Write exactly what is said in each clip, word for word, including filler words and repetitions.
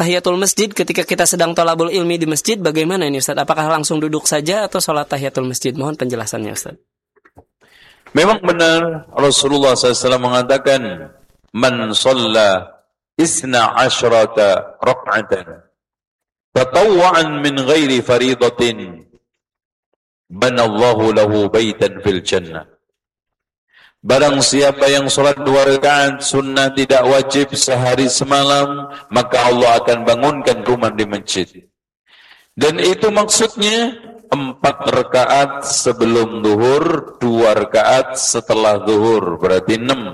tahiyatul masjid ketika kita sedang thalabul ilmi di masjid, bagaimana ini Ustaz? Apakah langsung duduk saja atau sholat tahiyatul masjid? Mohon penjelasannya Ustaz. Memang benar Rasulullah shallallahu alaihi wasallam mengatakan, man shalla isna asyrata rak'atan tatawwa'an min ghairi faridatin banallahu lahu baitan fil jannah. Barang siapa yang sholat dua rakaat sunnah tidak wajib sehari semalam, maka Allah akan bangunkan rumah di masjid. Dan itu maksudnya empat rakaat sebelum zuhur, dua rakaat setelah zuhur, berarti enam.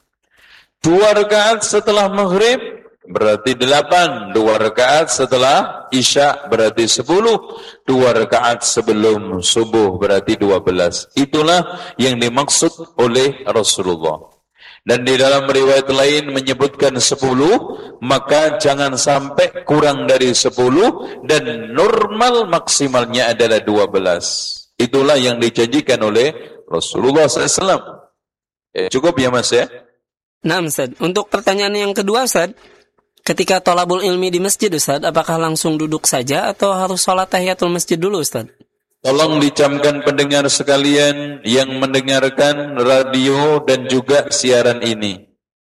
Dua rakaat setelah maghrib, berarti delapan. Dua rakaat setelah isya, berarti sepuluh. Dua rakaat sebelum subuh, berarti dua belas. Itulah yang dimaksud oleh Rasulullah. Dan di dalam riwayat lain menyebutkan sepuluh, maka jangan sampai kurang dari sepuluh, dan normal maksimalnya adalah dua belas. Itulah yang dijanjikan oleh Rasulullah shallallahu alaihi wasallam. Ya, cukup ya Mas ya? Nah Ustaz, untuk pertanyaan yang kedua Ustaz, ketika thalabul ilmi di masjid Ustaz, apakah langsung duduk saja atau harus sholat tahiyatul masjid dulu Ustaz? Tolong dicamkan pendengar sekalian yang mendengarkan radio dan juga siaran ini,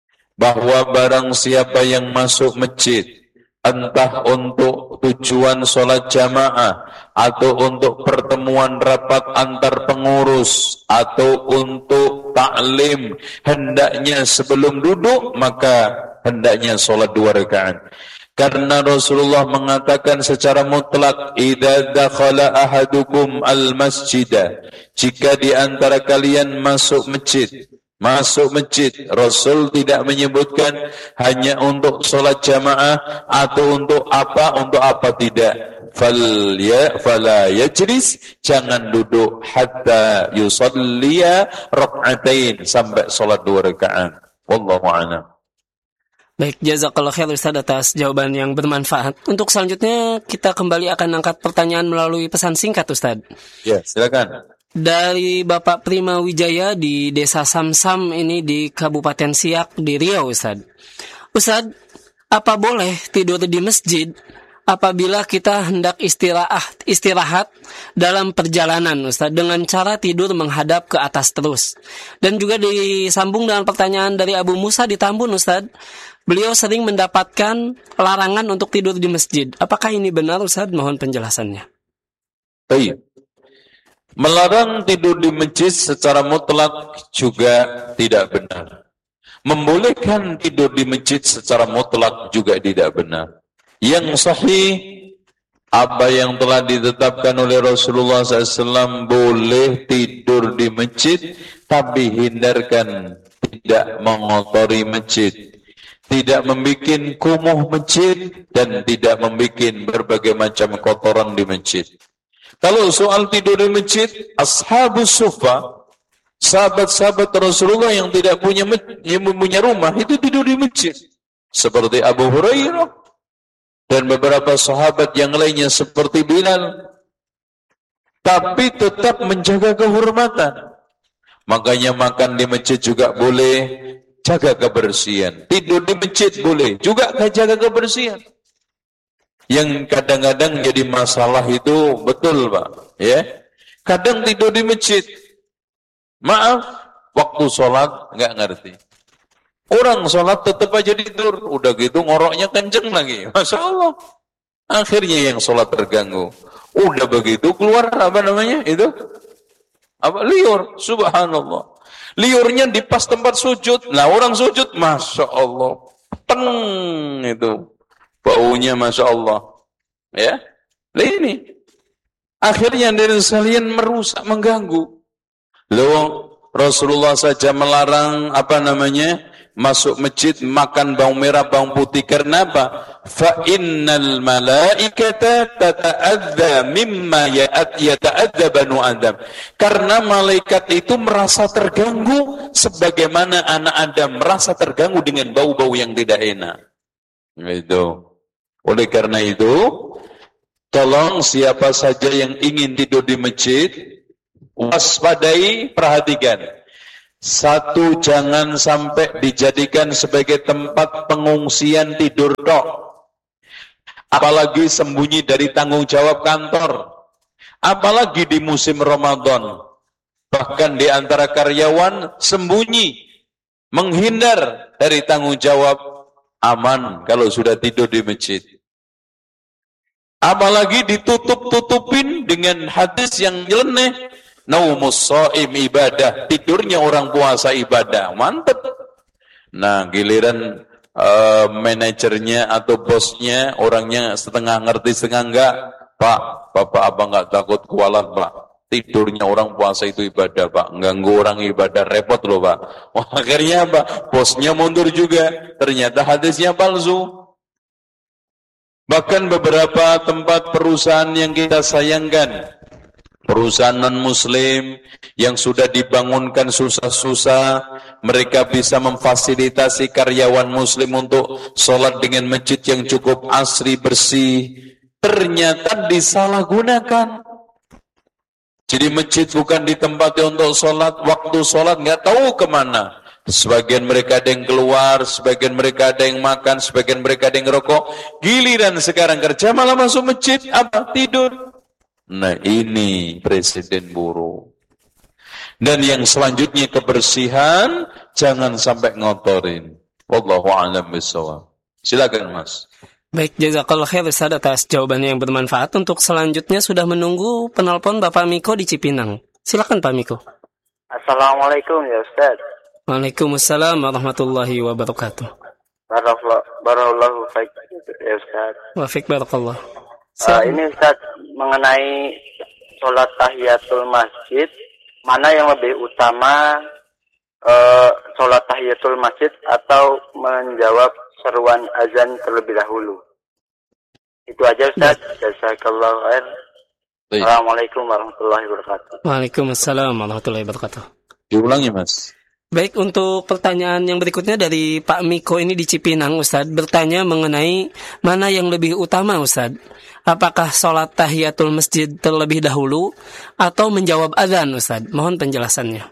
bahwa barang siapa yang masuk masjid, entah untuk tujuan sholat jamaah, atau untuk pertemuan rapat antar pengurus, atau untuk taklim, hendaknya sebelum duduk, maka hendaknya sholat dua rakaat. Karena Rasulullah mengatakan secara mutlak, idza dakhala ahadukum al-masjida, jika di antara kalian masuk masjid, masuk masjid, Rasul tidak menyebutkan hanya untuk sholat jamaah atau untuk apa, untuk apa tidak. Fal ya fala yajlis, jangan duduk hatta yusalliya rak'atain, sampai sholat dua rakaat. Wallahu a'lam. Baik, jazakallahu khair Ustaz atas jawaban yang bermanfaat. Untuk selanjutnya kita kembali akan angkat pertanyaan melalui pesan singkat Ustaz. Ya, silakan. Dari Bapak Prima Wijaya di Desa Samsam ini di Kabupaten Siak di Riau Ustaz. Ustaz, apa boleh tidur di masjid apabila kita hendak istirahat istirahat dalam perjalanan Ustaz, dengan cara tidur menghadap ke atas terus? Dan juga disambung dengan pertanyaan dari Abu Musa di Tambun Ustaz. Beliau sering mendapatkan larangan untuk tidur di masjid. Apakah ini benar Ustaz? Mohon penjelasannya. Baik. Melarang tidur di masjid secara mutlak juga tidak benar. Membolehkan tidur di masjid secara mutlak juga tidak benar. Yang sahih, apa yang telah ditetapkan oleh Rasulullah shallallahu alaihi wasallam, boleh tidur di masjid, tapi hindarkan tidak mengotori masjid, tidak membuat kumuh masjid, dan tidak membuat berbagai macam kotoran di masjid. Kalau soal tidur di masjid, ashabus sufa, sahabat-sahabat Rasulullah yang tidak punya yang punya rumah, itu tidur di masjid. Seperti Abu Hurairah dan beberapa sahabat yang lainnya seperti Bilal. Tapi tetap menjaga kehormatan. Makanya makan di masjid juga boleh, jaga kebersihan. Tidur di masjid boleh, juga jaga kebersihan. Yang kadang-kadang jadi masalah itu, betul Pak, ya. Kadang tidur di masjid, maaf, waktu sholat nggak ngerti. Orang sholat tetap aja tidur, udah gitu ngoroknya kenceng lagi, masya Allah. Akhirnya yang sholat terganggu. Udah begitu keluar apa namanya itu? Apa liur? Subhanallah. Liurnya di pas tempat sujud. Nah orang sujud, masya Allah, teng itu. Baunya masya Allah, ya. Nah ini akhirnya dari sekalian merusak, mengganggu. Loh, Rasulullah saja melarang apa namanya masuk masjid makan bawang merah, bawang putih. Karena apa? Fa innal malaikata tata'adza mimma yata'adza banu Adam. Karena malaikat itu merasa terganggu sebagaimana anak Adam merasa terganggu dengan bau-bau yang tidak enak. Itu. Oleh karena itu, tolong siapa saja yang ingin tidur di masjid, waspadai, perhatikan. Satu, jangan sampai dijadikan sebagai tempat pengungsian tidur tok. apalagi sembunyi dari tanggung jawab kantor, apalagi di musim Ramadan. Bahkan di antara karyawan sembunyi, menghindar dari tanggung jawab, aman kalau sudah tidur di masjid. Apalagi ditutup-tutupin dengan hadis yang nyeleneh, naumus shaim ibadah, tidurnya orang puasa ibadah. Mantep. Nah, giliran uh, manajernya atau bosnya, orangnya setengah ngerti setengah enggak, Pak, Bapak apa enggak takut kualat, Pak? Tidurnya orang puasa itu ibadah, Pak. Ganggu orang ibadah, repot loh, Pak. Wah, akhirnya apa? Bosnya mundur juga. Ternyata hadisnya palsu. Bahkan beberapa tempat perusahaan yang kita sayangkan, perusahaan non-muslim yang sudah dibangunkan susah-susah, mereka bisa memfasilitasi karyawan muslim untuk sholat dengan masjid yang cukup asri, bersih. Ternyata disalahgunakan. Jadi masjid bukan ditempati untuk sholat, waktu sholat nggak tahu kemana. Sebagian mereka ada yang keluar, sebagian mereka ada yang makan, sebagian mereka ada yang rokok. Giliran sekarang kerja malah masuk masjid, apa? Tidur. Nah, ini presiden buruk. Dan yang selanjutnya kebersihan, jangan sampai ngotorin. Wallahu a'lam bishawab. Silakan, Mas. Baik, jazakallahu khair Ustaz atas jawabannya yang bermanfaat. Untuk selanjutnya sudah menunggu penelpon Bapak Miko di Cipinang. Silakan Pak Miko. Assalamualaikum ya Ustaz. Waalaikumsalam warahmatullahi wabarakatuh. Barakallahu fiik ya Ustaz. Wa fiik barakallah. Uh, ini Ustaz mengenai sholat tahiyatul masjid, mana yang lebih utama, uh, sholat tahiyatul masjid atau menjawab seruan azan terlebih dahulu? Itu aja Ustaz. Jazakallahu khair. Assalamualaikum warahmatullahi wabarakatuh. Waalaikumsalam warahmatullahi wabarakatuh. Diulangi, Mas. Baik, untuk pertanyaan yang berikutnya dari Pak Miko ini di Cipinang, Ustadz, bertanya mengenai mana yang lebih utama, Ustadz. Apakah sholat tahiyatul masjid terlebih dahulu atau menjawab azan, Ustadz? Mohon penjelasannya.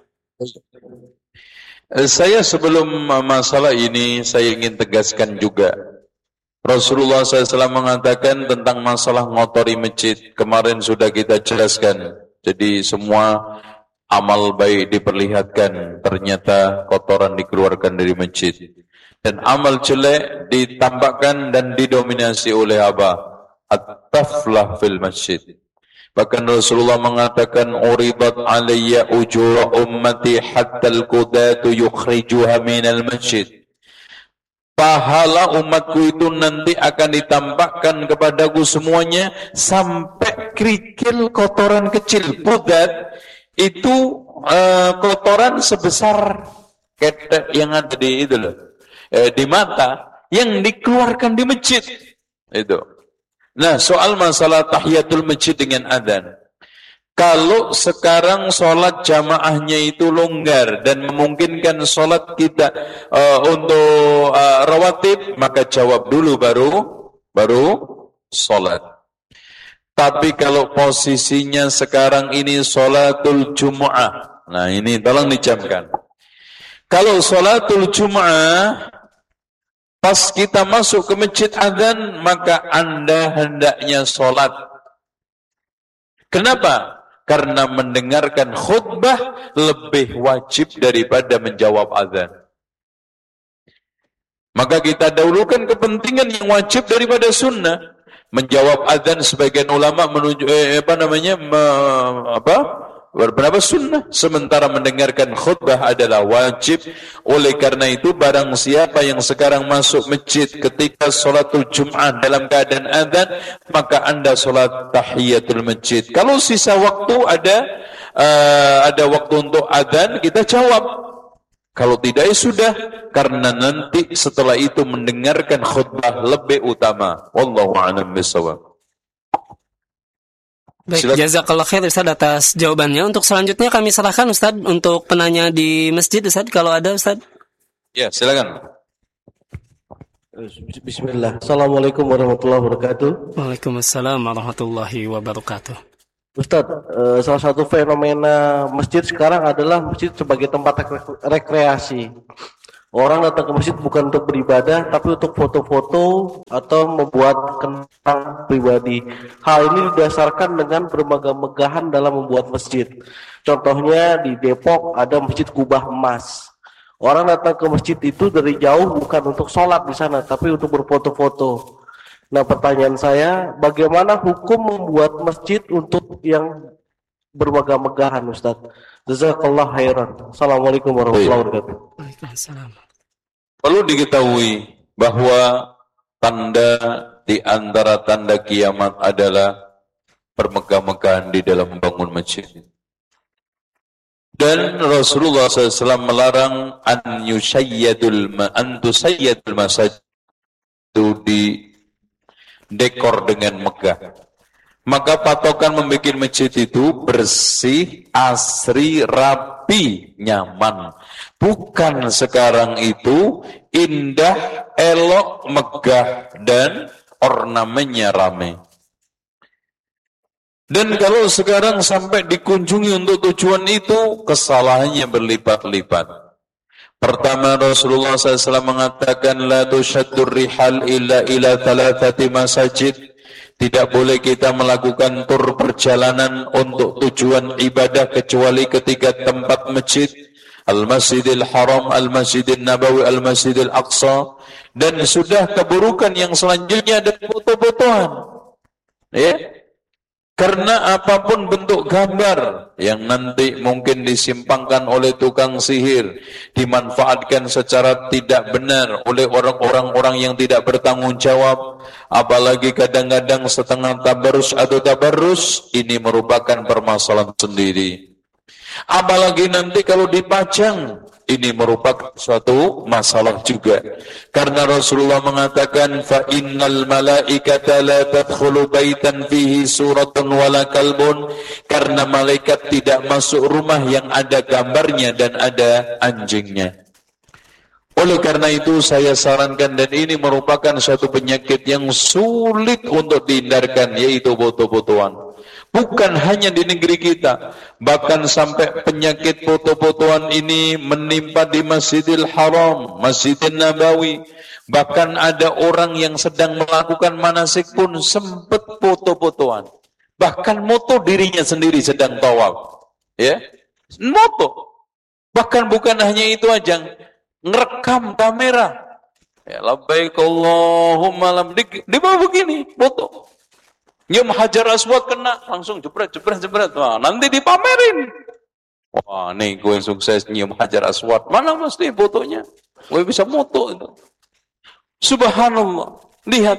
Saya sebelum masalah ini, saya ingin tegaskan juga. Rasulullah shallallahu alaihi wasallam mengatakan tentang masalah ngotori masjid. Kemarin sudah kita jelaskan. Jadi semua amal baik diperlihatkan, ternyata kotoran dikeluarkan dari masjid. Dan amal jelek ditambahkan dan didominasi oleh apa? At-taflah fil masjid. Bahkan Rasulullah mengatakan, uridat alayya ujura ummati hatta al-qudatu yukhrijuha minal masjid. Pahala umatku itu nanti akan ditambahkan kepadaku semuanya sampai kerikil kotoran kecil. Qudat itu uh, kotoran sebesar ketek yang ada di itu loh, eh, di mata yang dikeluarkan di masjid itu. Nah, soal masalah tahiyatul masjid dengan adzan. Kalau sekarang sholat jamaahnya itu longgar dan memungkinkan sholat kita uh, untuk uh, rawatib, maka jawab dulu baru baru sholat. Tapi kalau posisinya sekarang ini sholatul Jum'ah, nah ini tolong dijamkan. Kalau sholatul Jum'ah, pas kita masuk ke masjid adzan, maka Anda hendaknya sholat. Kenapa? Karena mendengarkan khutbah lebih wajib daripada menjawab adzan. Maka kita dahulukan kepentingan yang wajib daripada sunnah. Menjawab adzan sebagian ulama menuju eh, apa namanya me, apa berpendapat sunnah, sementara mendengarkan khutbah adalah wajib. Oleh karena itu, barang siapa yang sekarang masuk masjid ketika sholatul Jum'ah dalam keadaan adzan, maka Anda sholat tahiyatul masjid. Kalau sisa waktu ada uh, ada waktu untuk adzan, kita jawab. Kalau tidak, ya sudah, karena nanti setelah itu mendengarkan khutbah lebih utama. Wallahu a'lam bishawab. Baik, jazakallah khair Ustaz atas jawabannya. Untuk selanjutnya kami serahkan Ustaz untuk penanya di masjid, Ustaz, kalau ada, Ustaz. Ya, silakan. Bismillah. Assalamualaikum warahmatullahi wabarakatuh. Waalaikumsalam warahmatullahi wabarakatuh. Ustaz, eh, salah satu fenomena masjid sekarang adalah masjid sebagai tempat rekreasi. Orang datang ke masjid bukan untuk beribadah, tapi untuk foto-foto atau membuat kenang pribadi. Hal ini didasarkan dengan bermegah-megahan dalam membuat masjid. Contohnya di Depok ada Masjid Kubah Emas. Orang datang ke masjid itu dari jauh bukan untuk sholat di sana, tapi untuk berfoto-foto. Nah, pertanyaan saya, bagaimana hukum membuat masjid untuk yang bermegah-megahan, Ustaz? Jazakallah khairan. Assalamualaikum warahmatullahi wabarakatuh. Waalaikumsalam. Perlu diketahui bahwa tanda di antara tanda kiamat adalah permegah-megahan di dalam membangun masjid. Dan Rasulullah shallallahu alaihi wasallam melarang an yusayyadul ma an tusayyadul masajid, itu di dekor dengan megah. Maka patokan membuat masjid itu bersih, asri, rapi, nyaman. Bukan sekarang itu indah, elok, megah, dan ornamennya ramai. Dan kalau sekarang sampai dikunjungi untuk tujuan itu, kesalahannya berlipat-lipat. Pertama, Rasulullah shallallahu alaihi wasallam mengatakan, La tushaddur rihal illa ila thalathati masajid. Tidak boleh kita melakukan tur perjalanan untuk tujuan ibadah kecuali ketiga tempat masjid. Al-Masjidil Haram, Al-Masjidil Nabawi, Al-Masjidil Aqsa. Dan sudah keburukan yang selanjutnya ada foto-fotoan. Ya. Karena apapun bentuk gambar yang nanti mungkin disimpangkan oleh tukang sihir, dimanfaatkan secara tidak benar oleh orang-orang yang tidak bertanggung jawab, apalagi kadang-kadang setengah tabarus atau tabarus, ini merupakan permasalahan sendiri. Apalagi nanti kalau dipajang, ini merupakan suatu masalah juga. Karena Rasulullah mengatakan, fa innal malaikata la tadkhulu baitan fihi suratun wala kalbun. Karena malaikat tidak masuk rumah yang ada gambarnya dan ada anjingnya. Oleh karena itu saya sarankan, dan ini merupakan suatu penyakit yang sulit untuk dihindarkan, yaitu foto-fotoan. Bukan hanya di negeri kita, bahkan sampai penyakit foto-fotoan ini menimpa di Masjidil Haram, Masjidil Nabawi. Bahkan ada orang yang sedang melakukan manasik pun sempat foto-fotoan. Bahkan moto dirinya sendiri sedang tawaf. Ya, moto. Bahkan bukan hanya itu aja, ngerekam kamera. Ya, labbaik Allahumma lam, di, di bawah begini, foto. Nyium Hajar Aswad kena, langsung jebret, jebret, jebret. Wah, nanti dipamerin. Wah, nih gue sukses nyium Hajar Aswad. Mana mesti fotonya? Gue bisa moto itu. Subhanallah. Lihat.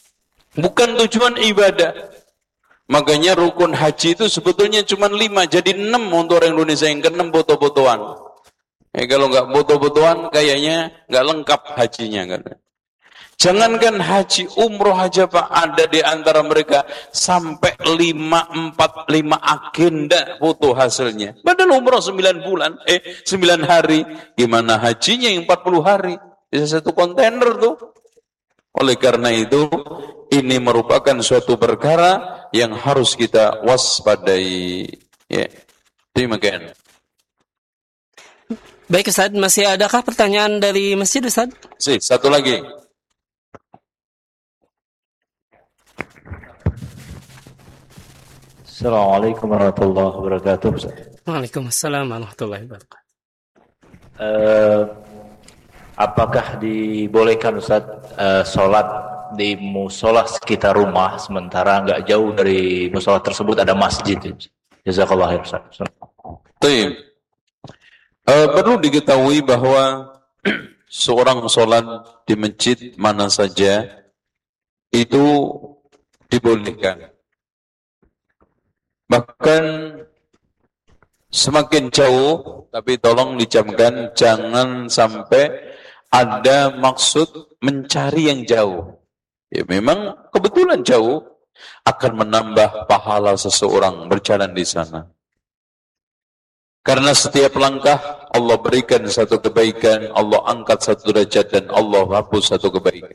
Bukan tujuan ibadah. Makanya rukun haji itu sebetulnya cuma lima. Jadi enam untuk orang Indonesia, yang keenam foto-fotoan. Eh, kalau nggak foto-fotoan, kayaknya nggak lengkap hajinya. Kan? Jangankan haji, umroh aja Pak, ada di antara mereka sampai lima, empat, lima agenda foto hasilnya. Padahal umroh sembilan bulan, eh sembilan hari. Gimana hajinya yang empat puluh hari? Bisa satu kontainer tuh. Oleh karena itu, ini merupakan suatu perkara yang harus kita waspadai. Ya, terima kasih. Baik Ustaz, masih adakah pertanyaan dari masjid Ustaz? Si, satu lagi. Assalamualaikum warahmatullahi wabarakatuh. Waalaikumsalam warahmatullahi wabarakatuh. Uh, apakah dibolehkan Ustaz uh, sholat di musola sekitar rumah sementara nggak jauh dari musola tersebut ada masjid? Jazakallah khair Ustaz. Baik. Uh, perlu diketahui bahwa seorang sholat di masjid mana saja itu dibolehkan. Bahkan semakin jauh, tapi tolong dicamkan, jangan sampai ada maksud mencari yang jauh. Ya memang kebetulan jauh akan menambah pahala seseorang berjalan di sana. Karena setiap langkah Allah berikan satu kebaikan, Allah angkat satu derajat, dan Allah hapus satu kebaikan.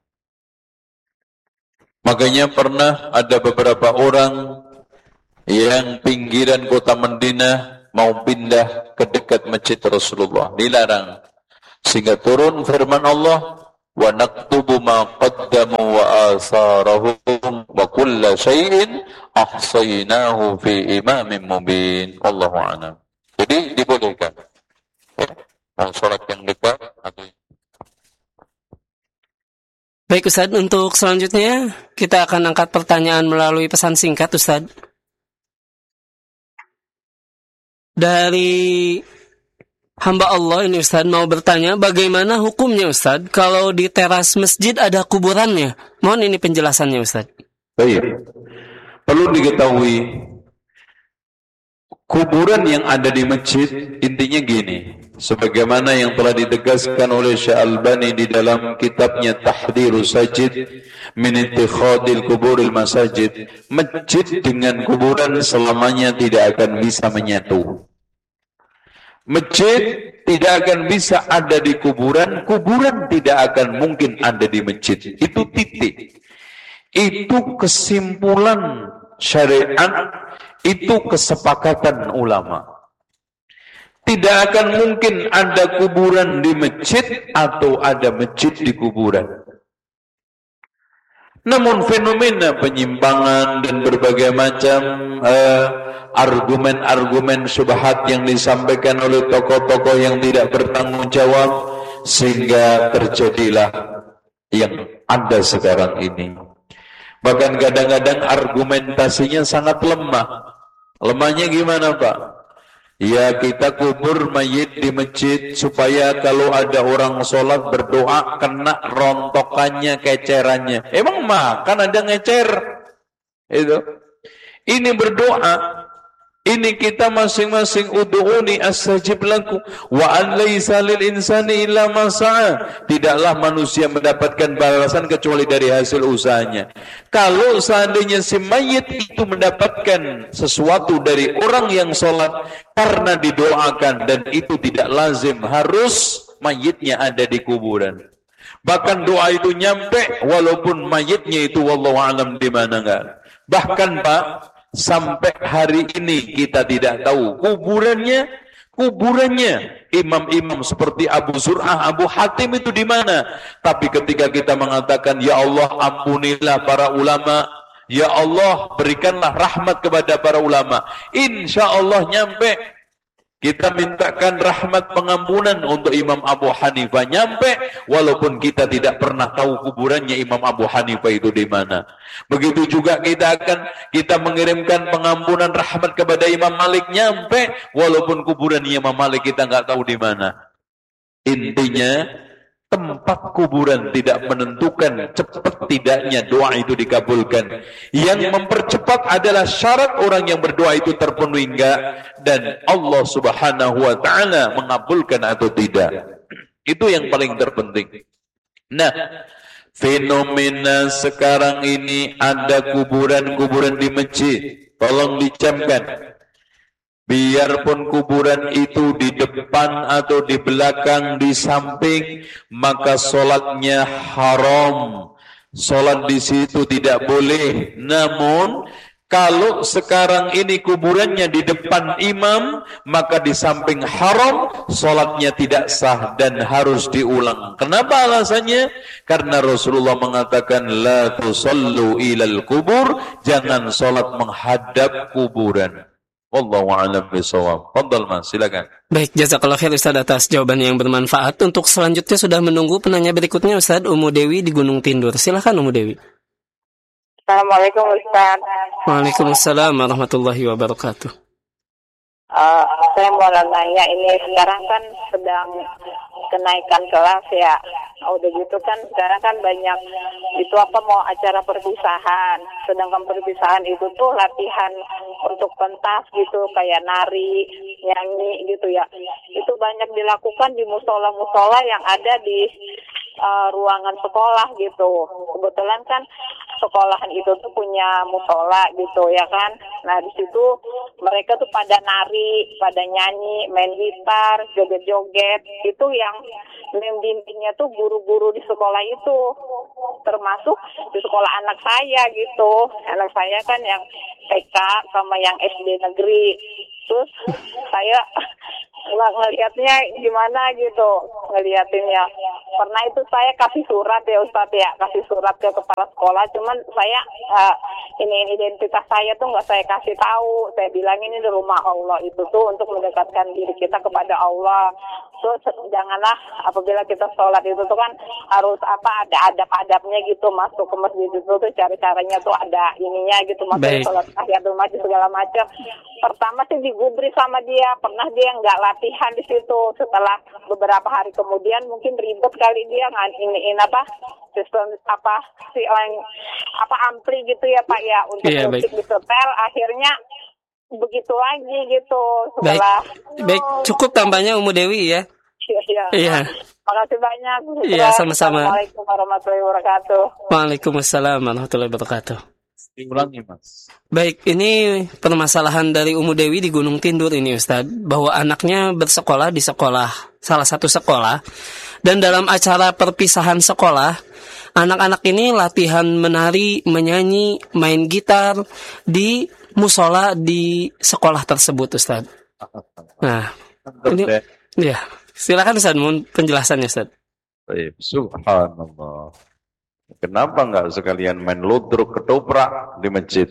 Makanya pernah ada beberapa orang yang pinggiran kota Madinah mau pindah ke dekat masjid Rasulullah, dilarang. Sehingga turun firman Allah, wa naktubu ma qaddamu wa asarahum wa kulla syai'in ahsaynahu fi imamin mubin. Wallahu a'lam. Jadi dibolehkan. Ya, mau sholat yang dekat atau Baik Ustaz, untuk selanjutnya kita akan angkat pertanyaan melalui pesan singkat Ustaz. Dari hamba Allah ini Ustaz mau bertanya, bagaimana hukumnya Ustaz kalau di teras masjid ada kuburannya? Mohon ini penjelasannya Ustaz. Baik. Perlu diketahui, kuburan yang ada di masjid intinya gini, sebagaimana yang telah ditegaskan oleh Syekh Albani di dalam kitabnya Tahdhirus Sajid min ittikhadil kuburil masajid, masjid dengan kuburan selamanya tidak akan bisa menyatu. Masjid tidak akan bisa ada di kuburan, kuburan tidak akan mungkin ada di masjid. Itu titik. Itu kesimpulan syariat, itu kesepakatan ulama. Tidak akan mungkin ada kuburan di masjid atau ada masjid di kuburan. Namun fenomena penyimpangan dan berbagai macam uh, argumen-argumen syubhat yang disampaikan oleh tokoh-tokoh yang tidak bertanggung jawab, sehingga terjadilah yang ada sekarang ini. Bahkan kadang-kadang argumentasinya sangat lemah. Lemahnya gimana Pak? Ya, kita kubur mayit di masjid supaya kalau ada orang sholat berdoa kena rontokannya, kecerannya. Emang makan ada ngecer? Itu. Ini berdoa. Ini kita masing-masing ud'uni astajib lakum wa an laisa lil insani illa ma sa'a. Tidaklah manusia mendapatkan balasan kecuali dari hasil usahanya. Kalau seandainya si mayit itu mendapatkan sesuatu dari orang yang sholat karena didoakan, dan itu tidak lazim harus mayitnya ada di kuburan. Bahkan doa itu nyampe walaupun mayitnya itu wallahu a'lam di mana enggak. Bahkan Pak, sampai hari ini kita tidak tahu kuburannya, kuburannya imam-imam seperti Abu Zur'ah, Abu Hatim itu di mana. Tapi ketika kita mengatakan, ya Allah ampunilah para ulama, ya Allah berikanlah rahmat kepada para ulama, insya Allah nyampe. Kita mintakan rahmat pengampunan untuk Imam Abu Hanifah, nyampe walaupun kita tidak pernah tahu kuburannya Imam Abu Hanifah itu di mana. Begitu juga kita akan kita mengirimkan pengampunan rahmat kepada Imam Malik, nyampe walaupun kuburannya Imam Malik kita nggak tahu di mana. Intinya tempat kuburan tidak menentukan cepat tidaknya doa itu dikabulkan. Yang mempercepat adalah syarat orang yang berdoa itu terpenuhi enggak, dan Allah Subhanahu wa taala mengabulkan atau tidak. Itu yang paling terpenting. Nah, fenomena sekarang ini ada kuburan-kuburan di masjid. Tolong dicamkan. Biarpun kuburan itu di depan atau di belakang, di samping, maka solatnya haram. Solat di situ tidak boleh. Namun kalau sekarang ini kuburannya di depan imam, maka di samping haram, solatnya tidak sah dan harus diulang. Kenapa alasannya? Karena Rasulullah mengatakan, la tusallu ilal kubur, jangan solat menghadap kuburan. Wallahu a'lam bishawab. Fadhal Mas, silakan. Baik, jazakallahu khair Ustaz atas jawaban yang bermanfaat. Untuk selanjutnya sudah menunggu penanya berikutnya Ustaz, Umu Dewi di Gunung Tindur. Silakan Umu Dewi. Assalamualaikum Ustaz. Waalaikumsalam warahmatullahi wabarakatuh. Uh, saya mau nanya, ini sekarang kan sedang kenaikan kelas ya. Oh, udah gitu kan sekarang kan banyak itu apa mau acara perpisahan. Sedangkan perpisahan itu tuh latihan untuk pentas gitu, kayak nari, nyanyi gitu ya. Itu banyak dilakukan di musola-musola yang ada di uh, ruangan sekolah gitu. Kebetulan kan sekolahan itu tuh punya musola gitu ya kan. Nah di situ mereka tuh pada nari, pada nyanyi, main gitar, joget-joget. Itu yang membimbingnya tuh guru-guru di sekolah itu, termasuk di sekolah anak saya gitu. Anak saya kan yang T K sama yang S D negeri. Terus saya Ng- ngelihatnya gimana gitu ngelihatinnya. Pernah itu saya kasih surat ya Ustadz ya, kasih surat ke kepala sekolah, cuman saya uh, ini identitas saya tuh nggak saya kasih tahu. Saya bilang ini di rumah Allah itu tuh untuk mendekatkan diri kita kepada Allah. Terus janganlah apabila kita sholat itu tuh kan harus apa ada adab-adabnya gitu, masuk ke masjid itu tuh cari-caranya tuh ada ininya gitu, masuk sholat tahiyatul masjid segala macam. Pertama sih digubris sama dia, pernah dia nggak latihan di situ. Setelah beberapa hari kemudian mungkin ribet kali dia nggak iniin apa sistem apa si yang apa ampli gitu ya Pak ya untuk yeah, musik disetel, akhirnya begitu lagi gitu setelah baik, baik cukup tambahnya Umu Dewi ya. Iya, iya. Iya. Makasih banyak. Iya, sama-sama. Assalamualaikum warahmatullahi wabarakatuh. Waalaikumsalam warahmatullahi wabarakatuh. Diulangi, Mas. Baik, ini permasalahan dari Umu Dewi di Gunung Tindur ini Ustadz, bahwa anaknya bersekolah di sekolah, salah satu sekolah, dan dalam acara perpisahan sekolah, anak-anak ini latihan menari, menyanyi, main gitar di musola di sekolah tersebut Ustadz. Nah, ini, ya, silakan Ustadz, mohon penjelasannya Ustadz. Baik, subhanallah. Kenapa enggak sekalian main ludruk ketoprak di masjid?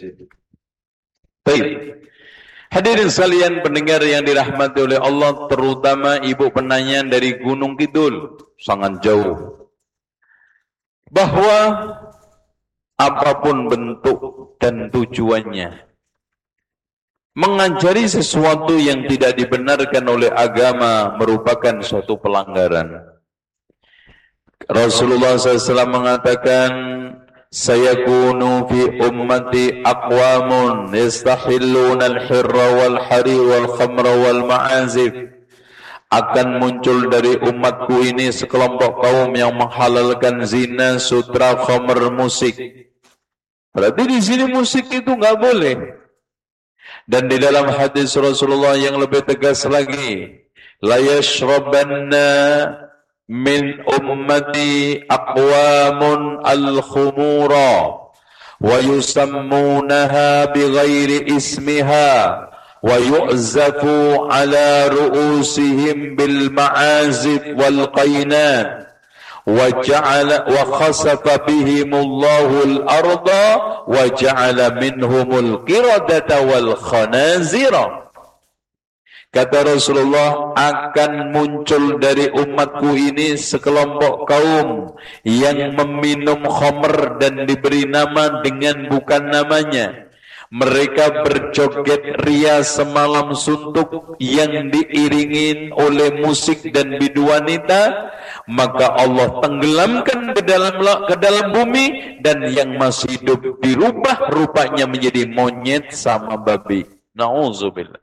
Baik. Hadirin sekalian pendengar yang dirahmati oleh Allah, terutama ibu penanya dari Gunung Kidul, sangat jauh. Bahwa apapun bentuk dan tujuannya, mengajari sesuatu yang tidak dibenarkan oleh agama merupakan suatu pelanggaran. Rasulullah shallallahu alaihi wasallam mengatakan, sayakunu fi ummati aqwamun yastahilluna al-hirra wal-harir wal-khamra wal-ma'azif. Akan muncul dari umatku ini sekelompok kaum yang menghalalkan zina, sutra, khamr, musik. Berarti di sini musik itu nggak boleh. Dan di dalam hadis Rasulullah yang lebih tegas lagi, la yashrabanna min ummati aqwamun al-khumura wa yusammunaha bighairi ismiha wa yu'zafu ala ru'usihim bil ma'azib wal qainat wa ja'ala wa khasafa bihimullahu al-arda wa ja'ala minhumul qiradata wal khanazira. Kata Rasulullah, akan muncul dari umatku ini sekelompok kaum yang meminum khamr dan diberi nama dengan bukan namanya. Mereka berjoget ria semalam suntuk yang diiringin oleh musik dan bidu wanita, maka Allah tenggelamkan ke dalam ke dalam bumi, dan yang masih hidup dirubah rupanya menjadi monyet sama babi. Nauzubillah.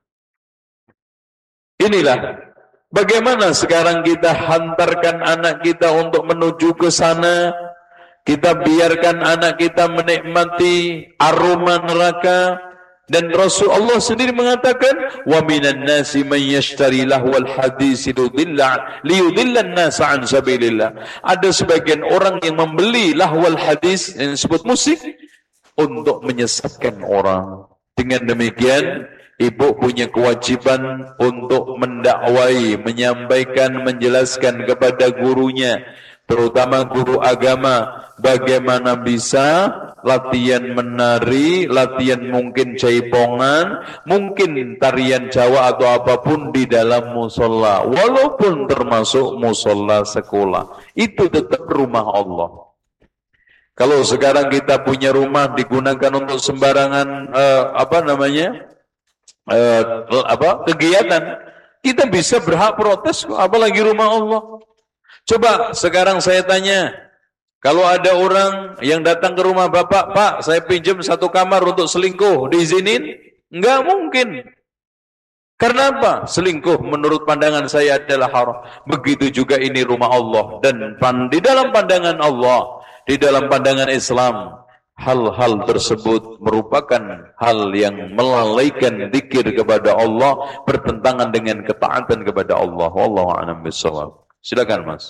Inilah bagaimana sekarang kita hantarkan anak kita untuk menuju ke sana. Kita biarkan anak kita menikmati aroma neraka. Dan Rasulullah sendiri mengatakan, wa minan nasi man yashtari lahwal hadis liyudilla an-nasa an sabilillah. Ada sebagian orang yang membeli lahwal hadis yang disebut musik untuk menyesatkan orang. Dengan demikian, ibu punya kewajiban untuk mendakwai, menyampaikan, menjelaskan kepada gurunya, terutama guru agama, bagaimana bisa latihan menari, latihan mungkin jaipongan, mungkin tarian Jawa atau apapun di dalam musola, walaupun termasuk musola sekolah, itu tetap rumah Allah. Kalau sekarang kita punya rumah digunakan untuk sembarangan uh, apa namanya uh, apa kegiatan, kita bisa berhak protes, apalagi rumah Allah. Coba sekarang saya tanya, kalau ada orang yang datang ke rumah bapak, Pak, saya pinjam satu kamar untuk selingkuh, diizinin? Enggak mungkin. Karena apa? Selingkuh menurut pandangan saya adalah haram. Begitu juga ini rumah Allah. Dan di dalam pandangan Allah, di dalam pandangan Islam, hal-hal tersebut merupakan hal yang melalaikan zikir kepada Allah, bertentangan dengan ketaatan kepada Allah. Wallahu a'lam bishawab. Silakan Mas.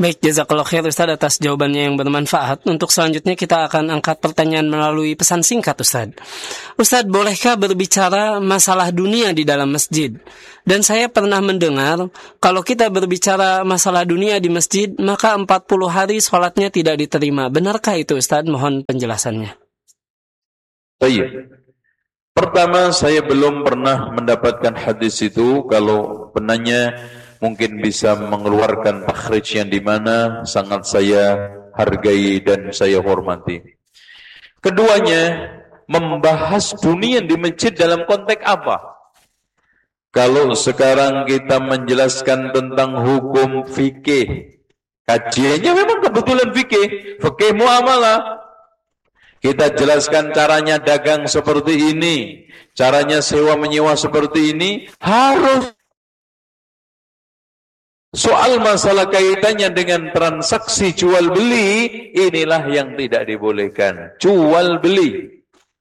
Baik, jazakallahu khair Ustaz atas jawabannya yang bermanfaat. Untuk selanjutnya kita akan angkat pertanyaan melalui pesan singkat Ustaz. Ustaz, bolehkah berbicara masalah dunia di dalam masjid? Dan saya pernah mendengar kalau kita berbicara masalah dunia di masjid, maka empat puluh hari sholatnya tidak diterima. Benarkah itu Ustaz? Mohon penjelasannya. Baik. Pertama, saya belum pernah mendapatkan hadis itu. Kalau penanya mungkin bisa mengeluarkan takhrij yang di mana sangat saya hargai dan saya hormati. Keduanya, membahas dunia di masjid dalam konteks apa? Kalau sekarang kita menjelaskan tentang hukum fikih, kajiannya memang kebetulan fikih, fikih muamalah. Kita jelaskan caranya dagang seperti ini, caranya sewa menyewa seperti ini, harus. Soal masalah kaitannya dengan transaksi jual beli, inilah yang tidak dibolehkan. Jual beli.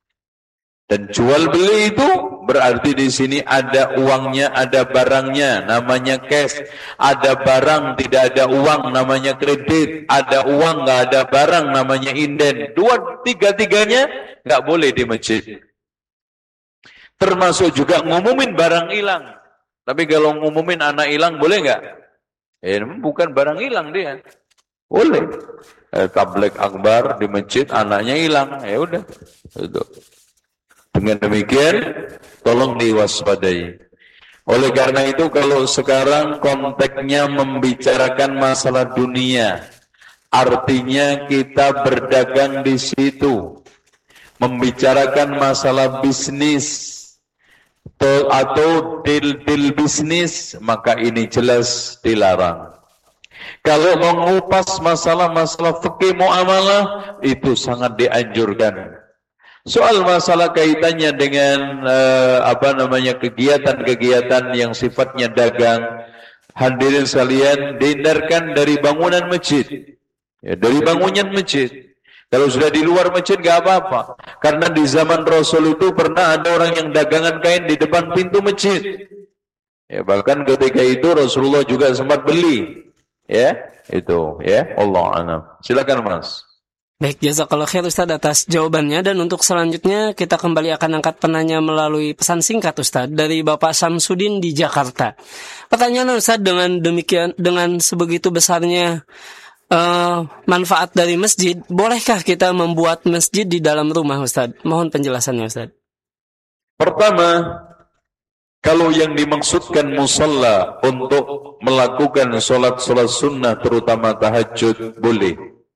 Dan jual beli itu berarti di sini ada uangnya, ada barangnya, namanya cash. Ada barang, tidak ada uang, namanya kredit. Ada uang, nggak ada barang, namanya inden. Dua, tiga-tiganya nggak boleh di masjid. Termasuk juga ngumumin barang hilang. Tapi kalau ngumumin anak hilang, boleh nggak? Eh, bukan barang hilang dia. Boleh. Eh, tabligh akbar di masjid, anaknya hilang. Ya udah. Itu. Dengan demikian, tolong diwaspadai. Oleh karena itu, kalau sekarang konteksnya membicarakan masalah dunia, artinya kita berdagang di situ, membicarakan masalah bisnis, atau deal-deal bisnis, maka ini jelas dilarang. Kalau mengupas masalah-masalah fikih muamalah, itu sangat dianjurkan. Soal masalah kaitannya dengan uh, apa namanya kegiatan-kegiatan yang sifatnya dagang, hadirin sekalian, dihindarkan dari bangunan masjid. Ya, dari bangunan masjid. Kalau sudah di luar masjid gak apa-apa. Karena di zaman Rasul itu pernah ada orang yang dagangan kain di depan pintu masjid. Ya, bahkan ketika itu Rasulullah juga sempat beli. Ya, itu ya. Allah a'lam. Silakan Mas. Baik, jazakallahu khair Ustaz atas jawabannya. Dan untuk selanjutnya kita kembali akan angkat penanya melalui pesan singkat Ustaz dari Bapak Samsudin di Jakarta. Pertanyaan Ustaz, dengan demikian, dengan sebegitu besarnya Uh, manfaat dari masjid, bolehkah kita membuat masjid di dalam rumah Ustaz? Mohon penjelasannya Ustaz. Pertama, kalau yang dimaksudkan musalla untuk melakukan sholat-sholat sunnah terutama tahajud, boleh.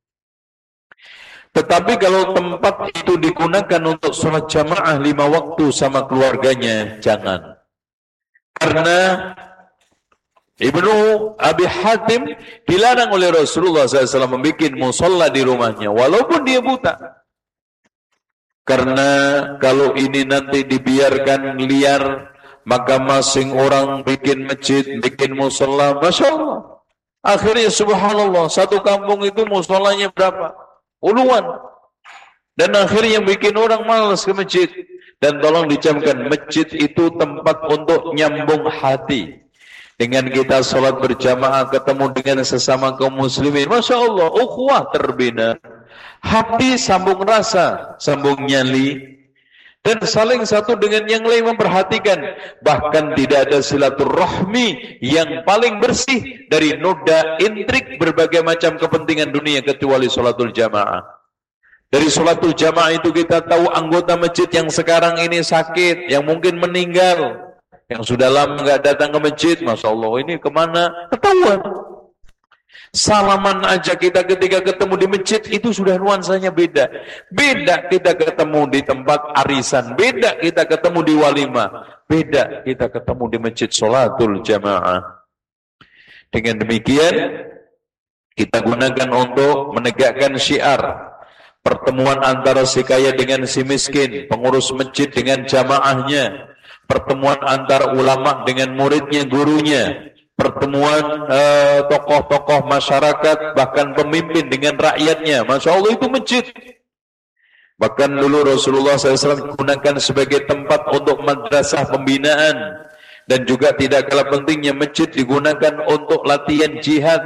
Tetapi kalau tempat itu digunakan untuk sholat jamaah lima waktu sama keluarganya, jangan. Karena Ibnu Abi Hatim dilarang oleh Rasulullah shallallahu alaihi wasallam membuat musalla di rumahnya, walaupun dia buta. Karena kalau ini nanti dibiarkan liar, maka masing orang bikin masjid, bikin musalla, masya Allah. Akhirnya subhanallah, satu kampung itu musallanya berapa? Puluhan. Dan akhirnya bikin orang malas ke masjid. Dan tolong dicamkan, masjid itu tempat untuk nyambung hati. Dengan kita sholat berjamaah, ketemu dengan sesama kaum muslimin, masya Allah, ukhuwah terbina, hati sambung rasa, sambung nyali, dan saling satu dengan yang lain memperhatikan. Bahkan tidak ada silaturahmi yang paling bersih dari noda intrik berbagai macam kepentingan dunia kecuali sholatul jamaah. Dari sholatul jamaah itu kita tahu anggota masjid yang sekarang ini sakit, yang mungkin meninggal, yang sudah lama nggak datang ke masjid, masya Allah, ini kemana? Ketahuan. Salaman aja kita ketika ketemu di masjid itu sudah nuansanya beda. Beda kita ketemu di tempat arisan, beda kita ketemu di walimah, beda kita ketemu di masjid sholatul jamaah. Dengan demikian kita gunakan untuk menegakkan syiar pertemuan antara si kaya dengan si miskin, pengurus masjid dengan jamaahnya, pertemuan antar ulama dengan muridnya, gurunya, pertemuan uh, tokoh-tokoh masyarakat, bahkan pemimpin dengan rakyatnya. Masya Allah, itu masjid. Bahkan dulu Rasulullah shallallahu alaihi wasallam gunakan sebagai tempat untuk madrasah pembinaan. Dan juga tidak kalah pentingnya masjid digunakan untuk latihan jihad,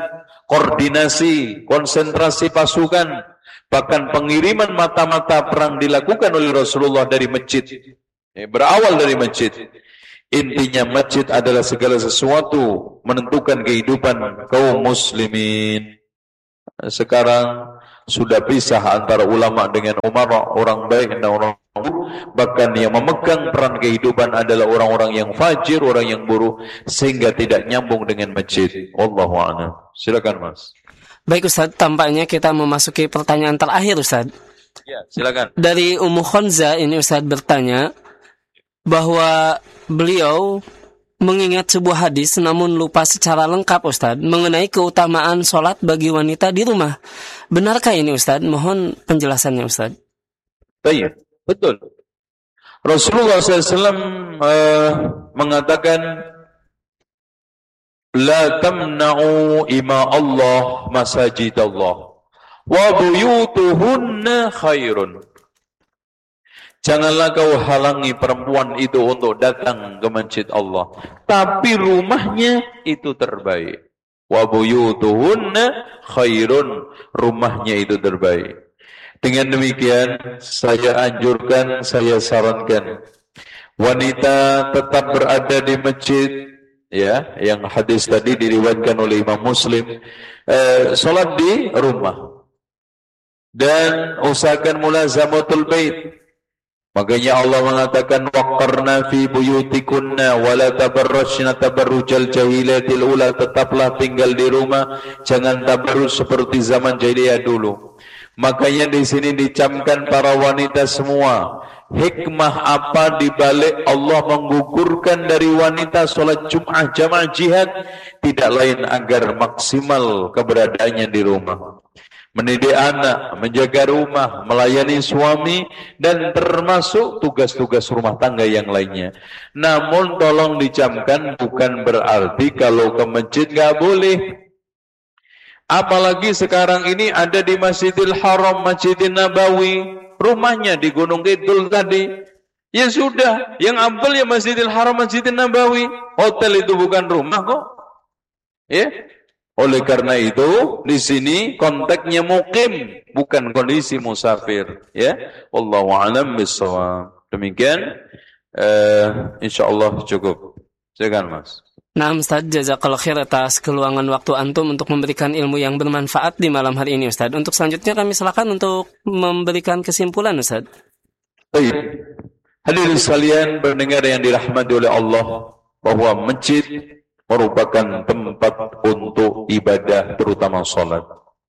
koordinasi, konsentrasi pasukan, bahkan pengiriman mata-mata perang dilakukan oleh Rasulullah dari masjid. Berawal dari masjid. Intinya masjid adalah segala sesuatu menentukan kehidupan kaum muslimin. Sekarang sudah pisah antara ulama dengan umara, orang baik dan orang buruk. Bahkan yang memegang peran kehidupan adalah orang-orang yang fajir, orang yang buruk, sehingga tidak nyambung dengan masjid. Wallahu a'lam. Silakan Mas. Baik Ustaz, tampaknya kita memasuki pertanyaan terakhir Ustaz. Ya, silakan. Dari Ummu Khonza ini Ustaz bertanya bahwa beliau mengingat sebuah hadis namun lupa secara lengkap Ustaz mengenai keutamaan sholat bagi wanita di rumah. Benarkah ini Ustaz? Mohon penjelasannya Ustaz. Baik, betul. Rasulullah shallallahu alaihi wasallam uh, mengatakan, La tamna'u ima Allah masajid Allah wa buyutuhunna khairun. Janganlah kau halangi perempuan itu untuk datang ke masjid Allah, tapi rumahnya itu terbaik. Wa buyutuhunna khairun, rumahnya itu terbaik. Dengan demikian saya anjurkan, saya sarankan wanita tetap berada di masjid, ya, yang hadis tadi diriwayatkan oleh Imam Muslim, eh, salat di rumah dan usahakan mulazamatul bait. Makanya Allah mengatakan waqarna fi buyutikunna wa la tabarrajna tabarrujal jahiliyatil ula, tetaplah tinggal di rumah, jangan tabarruj seperti zaman jahiliyah dulu. Makanya di sini dicamkan para wanita semua. Hikmah apa di balik Allah menggugurkan dari wanita salat Jumat jamaah jihad? Tidak lain agar maksimal keberadaannya di rumah. Mendidik anak, menjaga rumah, melayani suami, dan termasuk tugas-tugas rumah tangga yang lainnya. Namun tolong dicamkan bukan berarti kalau ke masjid nggak boleh. Apalagi sekarang ini ada di Masjidil Haram, Masjidil Nabawi, rumahnya di Gunung Kidul tadi. Ya sudah, yang ambil ya Masjidil Haram, Masjidil Nabawi. Hotel itu bukan rumah kok. Ya. Oleh karena itu, di sini konteksnya mukim, bukan kondisi musafir. Ya, wallahu a'lam bishawab. Demikian, uh, insyaallah cukup. Silakan Mas. Nah Ustaz, jazakallahu khair atas keluangan waktu antum untuk memberikan ilmu yang bermanfaat di malam hari ini Ustaz. Untuk selanjutnya kami silakan untuk memberikan kesimpulan Ustaz. Baik. Hadirin sekalian pendengar yang dirahmati oleh Allah, bahwa masjid merupakan tempat untuk ibadah, terutama sholat.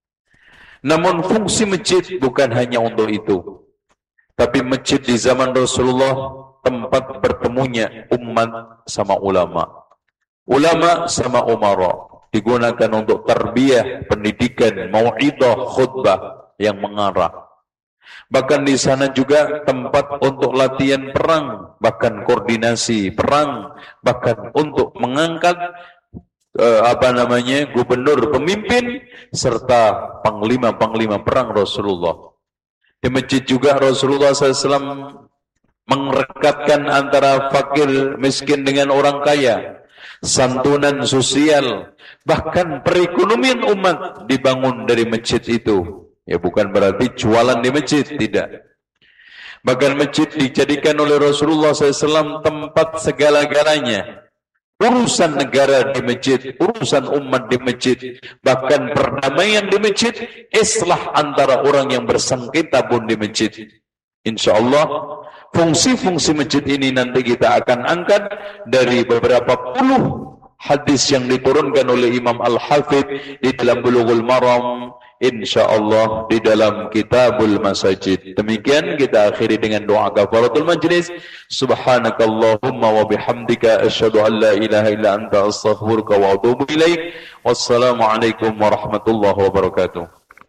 Namun fungsi masjid bukan hanya untuk itu. Tapi masjid di zaman Rasulullah tempat bertemunya umat sama ulama. Ulama sama umara. Digunakan untuk tarbiyah, pendidikan, mau'idah, khutbah yang mengarah. Bahkan di sana juga tempat untuk latihan perang, bahkan koordinasi perang, bahkan untuk mengangkat eh, apa namanya gubernur, pemimpin, serta panglima-panglima perang Rasulullah. Di masjid juga Rasulullah shallallahu alaihi wasallam merekatkan antara fakir miskin dengan orang kaya, santunan sosial, bahkan perekonomian umat dibangun dari masjid itu. Ya bukan berarti jualan di masjid, tidak. Bahkan masjid dijadikan oleh Rasulullah shallallahu alaihi wasallam tempat segala-galanya. Urusan negara di masjid, urusan umat di masjid, bahkan perdamaian di masjid, islah antara orang yang bersengketa pun di masjid. InsyaAllah fungsi-fungsi masjid ini nanti kita akan angkat dari beberapa puluh hadis yang diturunkan oleh Imam Al-Hafidh di dalam Bulughul Maram, insyaallah di dalam Kitabul Masajid. Demikian kita akhiri dengan doa kafaratul majlis. Subhanakallahumma wa bihamdika asyhadu an la ilaha illa anta astaghfiruka wa atubu ilaik. Wassalamualaikum warahmatullahi wabarakatuh.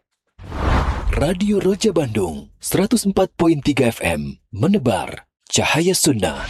Radio Roja Bandung seratus empat koma tiga F M menebar cahaya sunnah.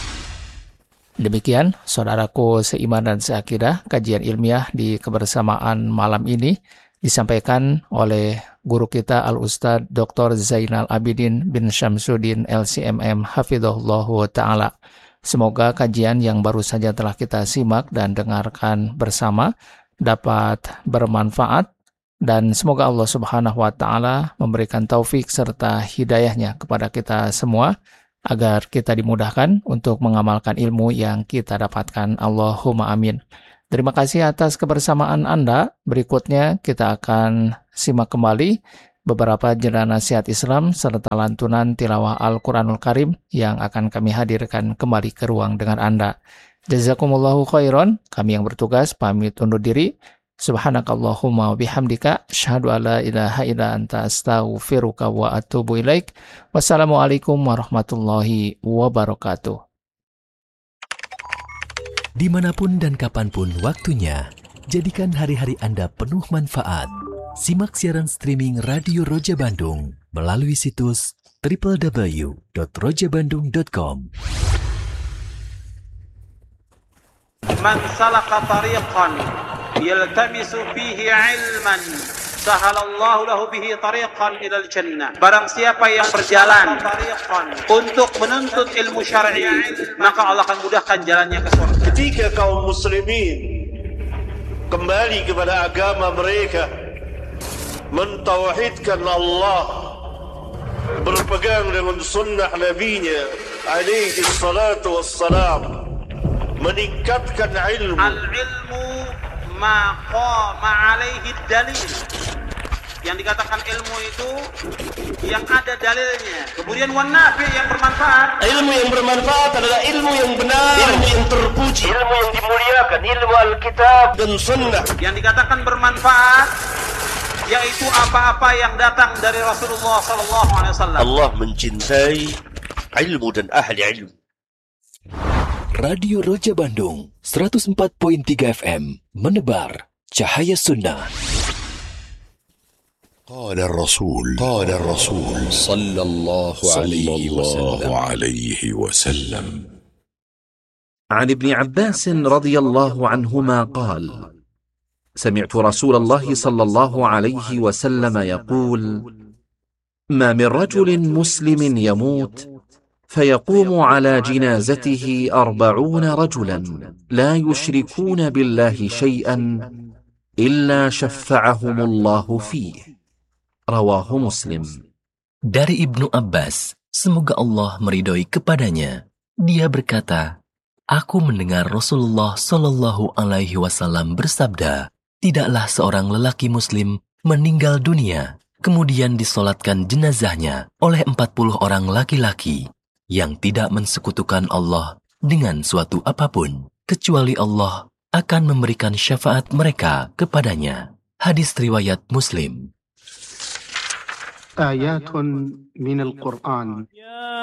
Demikian saudaraku seiman dan seakidah, kajian ilmiah di kebersamaan malam ini disampaikan oleh guru kita Al-Ustadz Doktor Zainal Abidin bin Syamsuddin L C M M Hafidhahullahu Ta'ala. Semoga kajian yang baru saja telah kita simak dan dengarkan bersama dapat bermanfaat, dan semoga Allah Subhanahu wa Ta'ala memberikan taufik serta hidayahnya kepada kita semua agar kita dimudahkan untuk mengamalkan ilmu yang kita dapatkan. Allahumma amin. Terima kasih atas kebersamaan Anda. Berikutnya kita akan simak kembali beberapa jeda nasihat Islam serta lantunan tilawah Al-Quranul Karim yang akan kami hadirkan kembali ke ruang dengar Anda. Jazakumullahu khairan. Kami yang bertugas pamit undur diri. Subhanakallahumma wa bihamdika asyhadu an la ilaha illa anta astaghfiruka wa atubu ilaik. Wassalamualaikum warahmatullahi wabarakatuh. Dimanapun dan kapanpun waktunya, jadikan hari-hari Anda penuh manfaat. Simak siaran streaming Radio Roja Bandung melalui situs double-u double-u double-u dot roja bandung dot com. Man salaka tariqan yaltamisu fihi ilman sahalallahu lahu bihi tariqan ilal jannah. Barang siapa yang berjalan untuk menuntut ilmu syar'i, maka Allah akan mudahkan jalannya ke surga. Ketika kaum muslimin kembali kepada agama mereka, mentauhidkan Allah, berpegang dengan sunnah nabinya alaihi salatu wassalam, meningkatkan ilmu. Al-ilmu ma qama alaihi dalil. Yang dikatakan ilmu itu yang ada dalilnya. Kemudian wan nafi, yang bermanfaat. Ilmu yang bermanfaat adalah ilmu yang benar, ilmu yang terpuji, ilmu yang dimuliakan, ilmu Alkitab dan sunnah. Yang dikatakan bermanfaat yaitu apa-apa yang datang dari Rasulullah sallallahu alaihi wasallam. Allah mencintai ilmu dan ahli ilmu. Radio Roja Bandung seratus empat koma tiga F M menebar cahaya sunnah. قال الرسول قال الرسول صلى الله عليه وسلم عليه وسلم عن ابن عباس رضي الله عنهما قال: سمعت رسول الله صلى الله عليه وسلم يقول: ما من رجل مسلم يموت فيقوم على جنازته أربعون رجلا لا يشركون بالله شيئا إلا شفعهم الله فيه. Rawahu Muslim. Dari Ibnu Abbas, semoga Allah meridhoi kepadanya, dia berkata, aku mendengar Rasulullah Shallallahu Alaihi Wasallam bersabda, tidaklah seorang lelaki Muslim meninggal dunia, kemudian disolatkan jenazahnya oleh empat puluh orang laki-laki yang tidak mensekutukan Allah dengan suatu apapun, kecuali Allah akan memberikan syafaat mereka kepadanya. Hadis riwayat Muslim. آيات من القرآن